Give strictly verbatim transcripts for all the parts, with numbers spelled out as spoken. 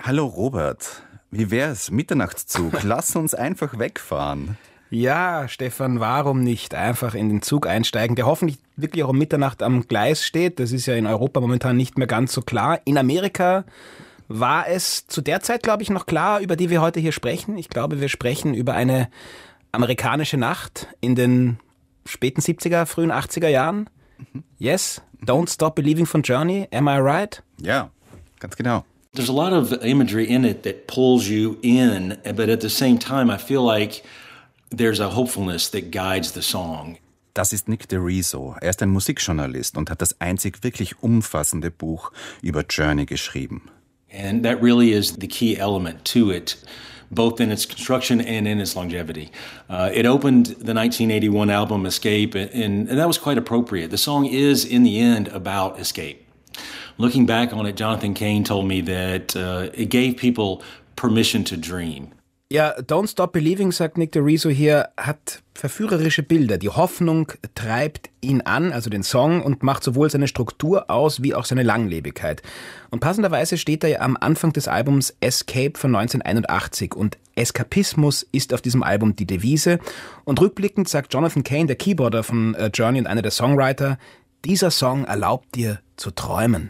Hallo Robert, wie wär's? Mitternachtszug, lass uns einfach wegfahren. Ja, Stefan, warum nicht einfach in den Zug einsteigen, der hoffentlich wirklich auch um Mitternacht am Gleis steht. Das ist ja in Europa momentan nicht mehr ganz so klar. In Amerika war es zu der Zeit, glaube ich, noch klar, über die wir heute hier sprechen. Ich glaube, wir sprechen über eine amerikanische Nacht in den späten siebziger, frühen achtziger Jahren. Yes, Don't Stop Believing von Journey, am I right? Ja, ganz genau. There's a lot of imagery in it that pulls you in, but at the same time I feel like there's a hopefulness that guides the song. Das ist Nick DeRiso. Er ist ein Musikjournalist und hat das einzig wirklich umfassende Buch über Journey geschrieben. And that really is the key element to it, both in its construction and in its longevity. Uh, it opened the nineteen eighty-one album Escape, and, and that was quite appropriate. The song is, in the end, about escape. Looking back on it, Jonathan Cain told me that uh, it gave people permission to dream. Ja, Don't Stop Believing, sagt Nick DeRiso hier, hat verführerische Bilder. Die Hoffnung treibt ihn an, also den Song, und macht sowohl seine Struktur aus, wie auch seine Langlebigkeit. Und passenderweise steht er ja am Anfang des Albums Escape von neunzehnhunderteinundachtzig. Und Eskapismus ist auf diesem Album die Devise. Und rückblickend sagt Jonathan Cain, der Keyboarder von Journey und einer der Songwriter, dieser Song erlaubt dir zu träumen.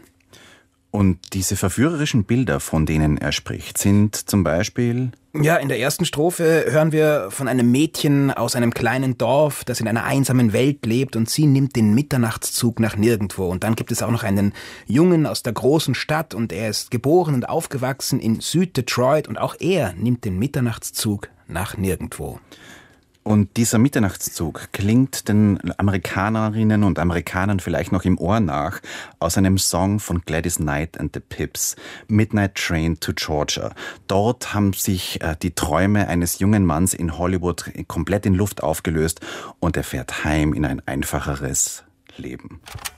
Und diese verführerischen Bilder, von denen er spricht, sind zum Beispiel... Ja, in der ersten Strophe hören wir von einem Mädchen aus einem kleinen Dorf, das in einer einsamen Welt lebt, und sie nimmt den Mitternachtszug nach nirgendwo. Und dann gibt es auch noch einen Jungen aus der großen Stadt, und er ist geboren und aufgewachsen in Süd-Detroit, und auch er nimmt den Mitternachtszug nach nirgendwo. Und dieser Mitternachtszug klingt den Amerikanerinnen und Amerikanern vielleicht noch im Ohr nach aus einem Song von Gladys Knight and the Pips, Midnight Train to Georgia. Dort haben sich äh, die Träume eines jungen Manns in Hollywood komplett in Luft aufgelöst und er fährt heim in ein einfacheres Leben.